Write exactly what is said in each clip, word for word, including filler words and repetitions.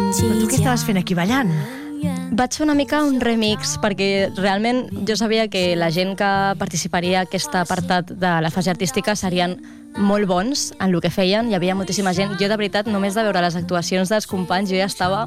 Però tu què estaves fent aquí ballant? Vaig fer una mica un remix, perquè realment jo sabia que la gent que participaria a aquest apartat de la fase artística serien molt bons en el que feien, hi havia moltíssima gent. Jo, de veritat, només de veure les actuacions dels companys, jo ja estava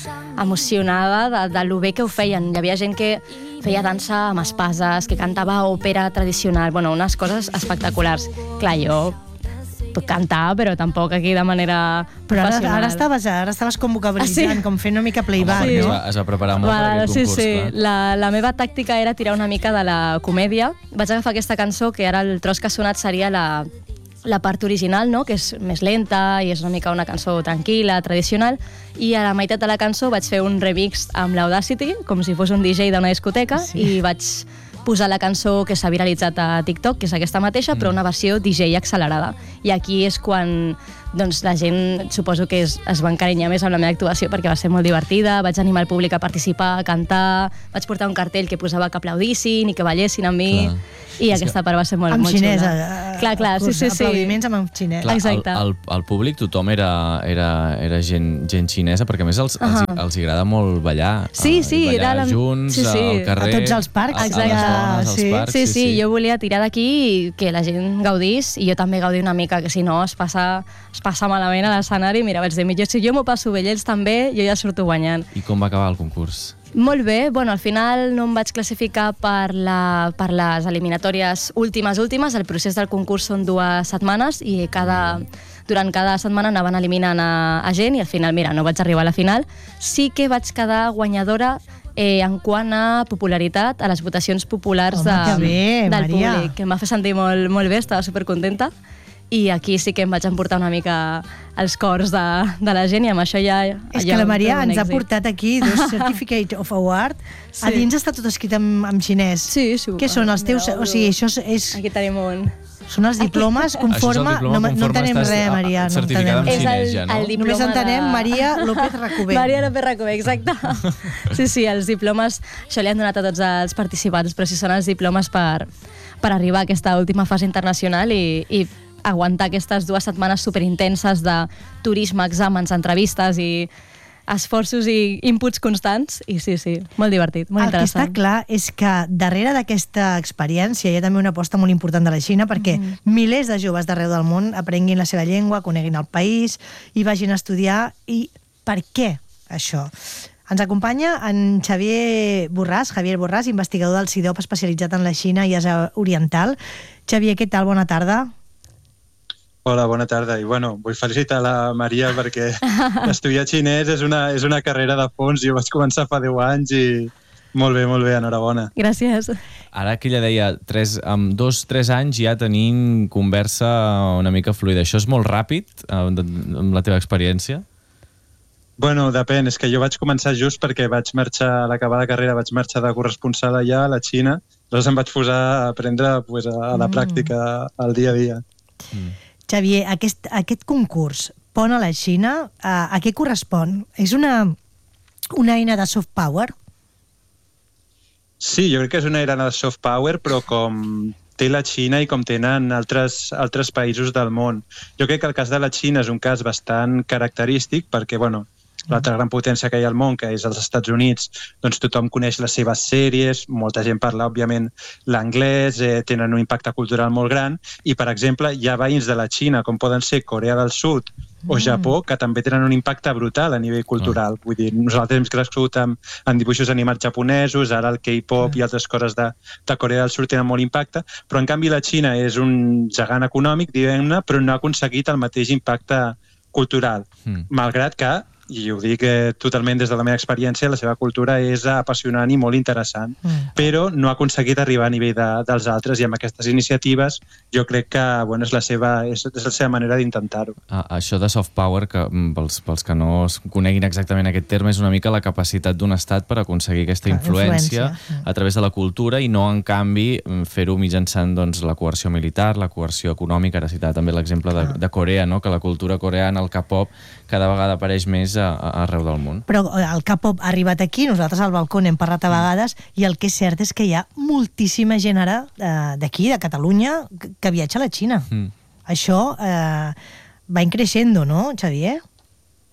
emocionada de, de lo bé que ho feien. Hi havia gent que feia dansa amb espases, que cantava òpera tradicional, bueno, unes coses espectaculars. Clar, jo puc cantar, però tampoc aquí de manera però ara, professional. ara, estaves, ara estaves com vocalitzant, ah, sí? Com fent una mica playback, sí. no? Es va, es va preparar molt Va, per aquest sí, concurs, sí. clar. La, la meva tàctica era tirar una mica de la comèdia. Vaig agafar aquesta cançó, que ara el tros que ha sonat seria la, la part original, no? Que és més lenta i és una mica una cançó tranquil·la, tradicional, i a la meitat de la cançó vaig fer un remix amb l'Audacity, com si fos un D J d'una discoteca, sí. I vaig posar la cançó que s'ha viralitzat a TikTok, que és aquesta mateixa, però una versió D J accelerada. I aquí és quan doncs, la gent, suposo que es, es va encarinyar més amb la meva actuació, perquè va ser molt divertida, vaig animar el públic a participar, a cantar, vaig portar un cartell que posava que aplaudissin i que ballessin amb mi, clar. I és aquesta part va ser molt, amb molt xinès, xula. A, clar, clar, sí, sí, sí. Aplaudiments amb xinès. Clar, exacte. El, el, el públic, tothom era, era, era gent, gent xinesa, perquè a més els, els, Uh-huh. els agrada molt ballar. Sí, sí, ballar era la... junts, sí, sí. al carrer, A tots els parcs. a, a Exacte. les dones, als Sí. parcs. Sí, sí, jo volia tirar d'aquí i que la gent gaudís, i jo també gaudir una mica, que si no es passa, es passa malament a l'escenari. Mira, vaig dir, jo, si jo m'ho passo bé, ells també, jo ja surto guanyant. I com va acabar el concurs? Molt bé, bueno, al final no em vaig classificar per, la, per les eliminatòries últimes, últimes. El procés del concurs són dues setmanes i cada, durant cada setmana anaven eliminant a, a gent, i al final, mira, no vaig arribar a la final. Sí que vaig quedar guanyadora eh, en quant a popularitat a les votacions populars Home, de, que bé, del Maria. públic, que em va fer sentir molt, molt bé, estava supercontenta. I aquí sí que em vaig emportar una mica els cors de, de la gent, i amb això ja... És que la Maria ens ha portat aquí dos Certificate of Award. Sí. A dins està tot escrit en, en xinès. Sí, sí. Què són els teus... O sigui, això és... és aquí tenim un... Són els diplomes conforme... Això és el diploma no, no entenem conforme, res, estàs Maria. No certificada en entenem. És xinès, el, ja, no? el diploma Només entenem de... Maria López Racobé. Maria López Racobé, exacte. Sí, sí, els diplomes, això li han donat a tots els participants, però sí són els diplomes per, per arribar a aquesta última fase internacional i, i aguantar aquestes dues setmanes superintenses de turisme, exàmens, entrevistes i esforços i inputs constants, i sí, sí, molt divertit, molt El que està interessant. clar és que darrere d'aquesta experiència hi ha també una aposta molt important de la Xina, perquè mm. milers de joves d'arreu del món aprenguin la seva llengua, coneguin el país i vagin a estudiar. I per què això? Ens acompanya en Xavier Borràs, Javier Borràs, investigador del C I D O P especialitzat en la Xina i Àsia Oriental. Xavier, què tal? Bona tarda. Hola, bona tarda. I bueno, vull felicitar la Maria perquè estudiar xinès és una, és una carrera de fons. Jo vaig començar fa deu anys i molt bé, molt bé, enhorabona. Gràcies. Ara que ella deia, tres, amb dos, tres anys ja tenim conversa una mica fluida. Això és molt ràpid, amb la teva experiència? Bueno, depèn. És que jo vaig començar just perquè vaig marxar, a l'acabar la carrera, vaig marxar de corresponsal allà a la Xina. Llavors em vaig posar a aprendre pues, a la pràctica, al dia a dia. Mm. Xavier, aquest, aquest concurs Pont a la Xina, a, a què correspon? És una, una eina de soft power? Sí, jo crec que és una eina de soft power, però com té la Xina i com tenen altres, altres països del món. Jo crec que el cas de la Xina és un cas bastant característic perquè, bueno, l'altra gran potència que hi ha al món, que és els Estats Units, doncs tothom coneix les seves sèries, molta gent parla, òbviament, l'anglès, eh, tenen un impacte cultural molt gran, i, per exemple, hi ha veïns de la Xina, com poden ser Corea del Sud o Japó, que també tenen un impacte brutal a nivell cultural. Vull dir, nosaltres hem crescut amb, amb dibuixos animats japonesos, ara el K-pop i altres coses de, de Corea del Sud tenen molt impacte, però, en canvi, la Xina és un gegant econòmic, diguem-ne, però no ha aconseguit el mateix impacte cultural, mm. malgrat que, i ho dic eh, totalment des de la meva experiència, la seva cultura és apassionant i molt interessant, mm. però no ha aconseguit arribar a nivell de, dels altres, i amb aquestes iniciatives jo crec que bueno, és, la seva, és, és la seva manera d'intentar-ho. Ah, això de soft power, que pels, pels que no es coneguin exactament aquest terme, és una mica la capacitat d'un estat per aconseguir aquesta Clar, influència, influència a través de la cultura, i no, en canvi, fer-ho mitjançant doncs, la coerció militar, la coerció econòmica. Ara citava també l'exemple de, de Corea, no? Que la cultura coreana, el K-pop, cada vegada apareix més a, a, arreu del món. Però el K-pop ha arribat aquí, nosaltres al balcó n'hem parlat a vegades, i el que és cert és que hi ha moltíssima gent ara eh, d'aquí, de Catalunya, que viatja a la Xina. Mm. Això eh, va increixendo, no, Xavier?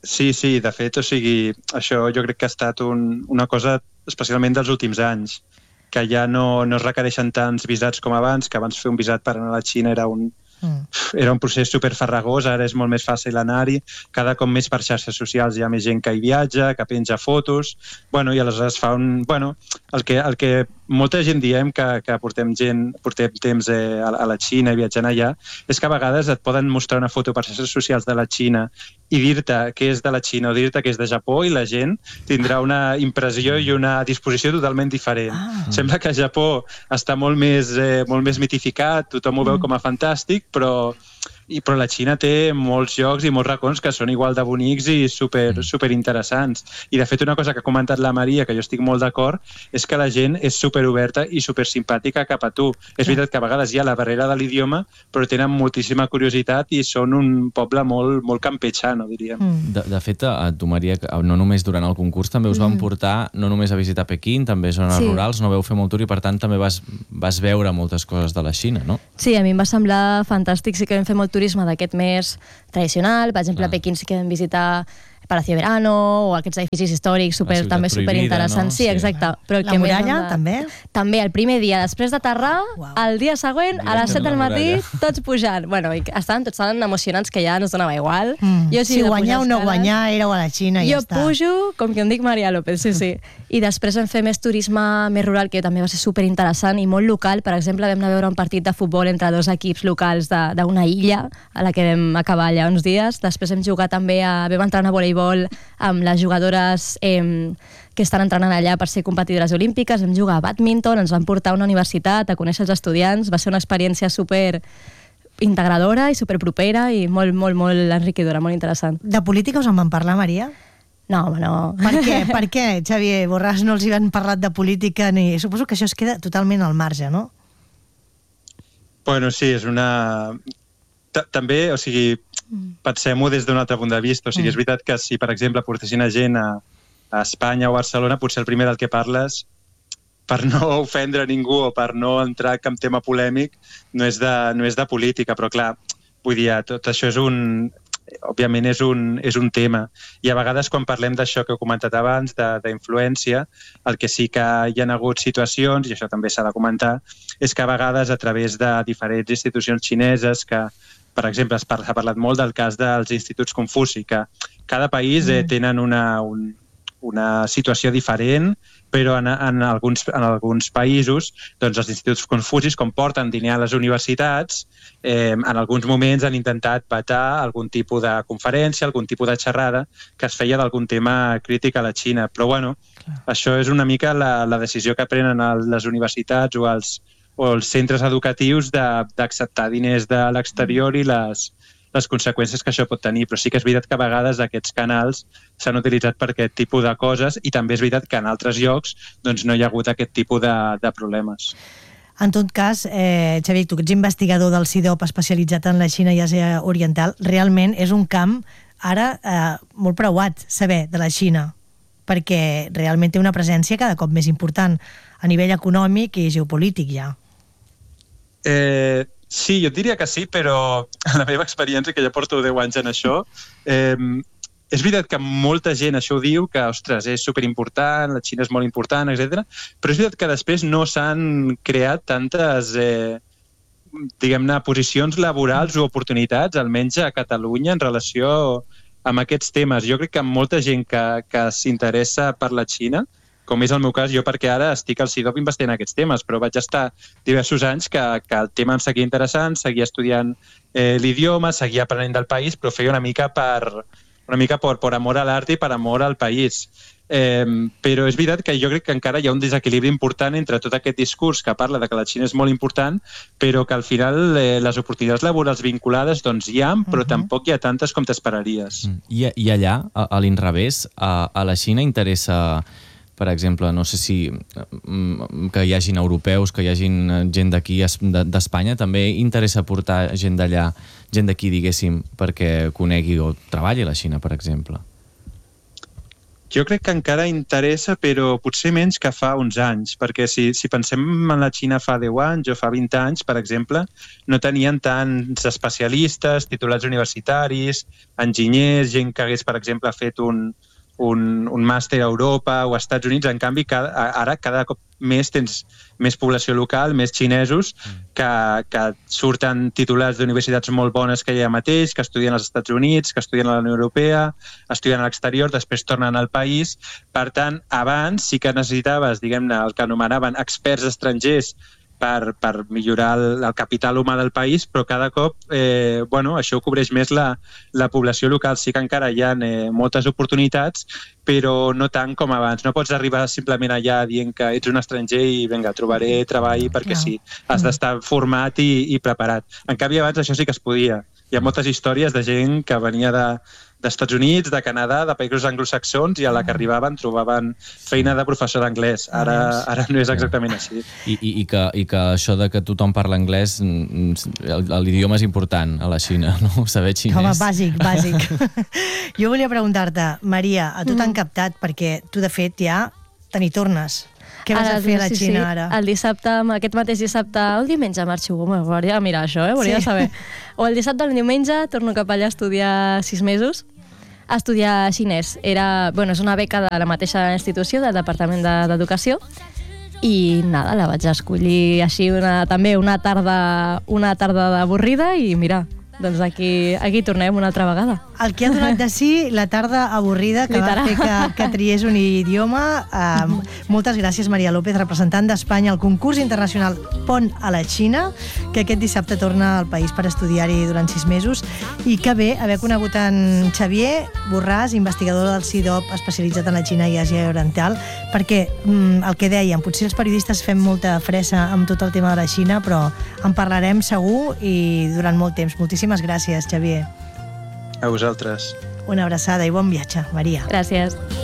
Sí, sí, de fet, o sigui, això jo crec que ha estat un, una cosa especialment dels últims anys, que ja no, no es requereixen tants visats com abans, que abans fer un visat per anar a la Xina era un, era un procés superfarragós, ara és molt més fàcil anar-hi, cada cop més per xarxes socials hi ha més gent que hi viatja, que penja fotos, bueno, i aleshores fa un... Bueno, el que, el que molta gent diem que, que portem gent, portem temps eh, a, a la Xina i viatjant allà, és que a vegades et poden mostrar una foto per xarxes socials de la Xina i dir-te que és de la Xina o dir-te que és de Japó i la gent tindrà una impressió i una disposició totalment diferent. Ah. Sembla que a Japó està molt més, eh, molt més mitificat, tothom ho veu com a fantàstic, però, i, però la Xina té molts llocs i molts racons que són igual de bonics i super, super interessants. I de fet una cosa que ha comentat la Maria, que jo estic molt d'acord, és que la gent és superoberta i supersimpàtica cap a tu. És veritat que a vegades hi ha la barrera de l'idioma, però tenen moltíssima curiositat i són un poble molt, molt campechano, diríem. Mm. De, de fet, a tu, Maria, no només durant el concurs, també us van portar no només a visitar Pequín, també zones sí. rurals, no veu fer molt tour i per tant també vas, vas veure moltes coses de la Xina, no? Sí, a mi em va semblar fantàstic, sí que vam fer molt turisme d'aquest més tradicional, per exemple, ah. a Pequín sí que vam visitar Palacio de Verano o aquests edificis històrics super, també superinteressants. No? Sí, exacte. Però el la que muralla, de... també? També, el primer dia, després d'aterrar, wow. el dia següent, a les set del matí, tots pujant. Bueno, i estaven tots tan emocionants que ja no es donava igual. Mm. Jo, si, si guanyar o no escales, guanyar, éreu a la Xina i jo ja està. Jo pujo, com que em dic Maria López, sí, sí. I després vam fer més turisme més rural, que també va ser superinteressant i molt local. Per exemple, vam anar a veure un partit de futbol entre dos equips locals d'una illa, a la que vam acabar allà uns dies. Després vam jugar també a... vam entrar a voleibol amb les jugadores eh, que estan entrenant allà per ser competidores olímpiques, vam jugar a bàdminton, ens van portar a una universitat a conèixer els estudiants, va ser una experiència super integradora i super propera i molt, molt, molt enriquidora, molt interessant. De política us en van parlar, Maria? No, home, no. Per què, per què Xavier Borràs, no els hi van parlat de política? Ni... Suposo que això es queda totalment al marge, no? Bueno, sí, és una... També, o sigui, pensem-ho des d'un altre punt de vista. O sigui, és veritat que si, per exemple, portessin a gent a, a Espanya o a Barcelona, potser el primer del que parles, per no ofendre ningú o per no entrar en cap tema polèmic, no és de, no és de política, però clar, vull dir, tot això és un... òbviament és un, és un tema. I a vegades quan parlem d'això que he comentat abans, d'influència, el que sí que hi ha hagut situacions, i això també s'ha de comentar, és que a vegades a través de diferents institucions xineses que, per exemple, s'ha parlat molt del cas dels instituts Confuci, que cada país eh, tenen una, un, una situació diferent, però en, en, alguns, en alguns països doncs, els instituts Confucis, com porten diner a les universitats, eh, en alguns moments han intentat vetar algun tipus de conferència, algun tipus de xerrada que es feia d'algun tema crític a la Xina. Però bueno, clar, això és una mica la, la decisió que prenen les universitats o els, o els centres educatius d'acceptar diners de l'exterior i les, les conseqüències que això pot tenir. Però sí que és veritat que a vegades aquests canals s'han utilitzat per aquest tipus de coses i també és veritat que en altres llocs doncs, no hi ha hagut aquest tipus de, de problemes. En tot cas, eh, Xavier, tu que ets investigador del C I D O P especialitzat en la Xina i Àsia Oriental, realment és un camp ara eh, molt preuat saber de la Xina, perquè realment té una presència cada cop més important a nivell econòmic i geopolític ja. Eh, sí, jo diria que sí, però en la meva experiència, que ja porto deu anys en això, eh, és veritat que molta gent això ho diu, que, ostres, és superimportant, la Xina és molt important, etcètera. Però és veritat que després no s'han creat tantes, eh, diguem-ne, posicions laborals o oportunitats, almenys a Catalunya, en relació amb aquests temes. Jo crec que molta gent que, que s'interessa per la Xina, com és el meu cas, jo perquè ara estic al C I D O P investigant aquests temes, però vaig estar diversos anys que, que el tema em seguia interessant, seguia estudiant eh, l'idioma, seguia aprenent del país, però feia una mica per, una mica per, per amor a l'art i per amor al país. Eh, però és veritat que jo crec que encara hi ha un desequilibri important entre tot aquest discurs que parla de que la Xina és molt important, però que al final eh, les oportunitats laborals vinculades doncs hi ha, però uh-huh. tampoc hi ha tantes com t'esperaries. I, I allà, a, a l'inrevés, a, a la Xina interessa... Per exemple, no sé si que hi hagin europeus, que hi hagin gent d'aquí, d'Espanya, també interessa portar gent d'allà, gent d'aquí, diguéssim, perquè conegui o treballi a la Xina, per exemple? Jo crec que encara interessa, però potser menys que fa uns anys, perquè si, si pensem en la Xina fa deu anys o fa vint anys, per exemple, no tenien tants especialistes, titulats universitaris, enginyers, gent que hagués, per exemple, fet un, un, un màster a Europa o als Estats Units. En canvi, cada, ara cada cop més tens més població local, més xinesos, que, que surten titulats d'universitats molt bones que hi ha mateix, que estudien als Estats Units, que estudien a la Unió Europea, estudien a l'exterior, després tornen al país. Per tant, abans sí que necessitaves, diguem-ne, el que anomenaven experts estrangers per, per millorar el, el capital humà del país, però cada cop eh, bueno, això ho cobreix més la, la població local. Sí que encara hi ha eh, moltes oportunitats, però no tant com abans. No pots arribar simplement allà dient que ets un estranger i vinga, trobaré treball perquè sí. Has d'estar format i, i preparat. En canvi, abans això sí que es podia. Hi ha moltes històries de gent que venia de d'Estats Units, de Canadà, de països anglosaxons, i a la que arribaven trobaven feina de professor d'anglès. Ara, ara no és exactament així. I, i, i, que, I que això de que tothom parla anglès, l'idioma és important a la Xina, no? Saber xinès. Home, bàsic, bàsic. Jo volia preguntar-te, Maria, a tu t'han captat perquè tu, de fet, ja te n'hi tornes. Què vas ara, a fer a la sí, Xina sí. ara? El dissabte, aquest mateix dissabte, el diumenge marxo, m'hauria de mirar això, eh? Hauria sí. de saber. O el dissabte o el diumenge torno cap allà a estudiar sis mesos, a estudiar xinès. Era, bueno, és una beca de la mateixa institució, del Departament d'Educació, i nada, la vaig escollir així una, també una tarda, una tarda d'avorrida i mira, doncs aquí, aquí tornem una altra vegada. El que ha donat de si la tarda avorrida que Literal. va fer que, que triés un idioma. Uh, moltes gràcies, Maria López, representant d'Espanya al concurs internacional Pont a la Xina, que aquest dissabte torna al país per estudiar-hi durant sis mesos. I que bé haver conegut en Xavier Borràs, investigador del C I D O P especialitzat en la Xina i Àsia Oriental, perquè mm, el que dèiem, potser els periodistes fem molta fressa amb tot el tema de la Xina, però en parlarem segur i durant molt temps. Moltíssimes gràcies, Xavier. A vosaltres. Una abraçada i bon viatge, Maria. Gràcies.